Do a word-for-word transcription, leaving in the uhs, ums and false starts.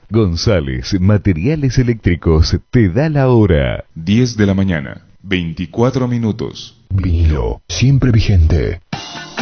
González Materiales Eléctricos te da la hora. diez de la mañana, veinticuatro minutos. Vinilo, siempre vigente.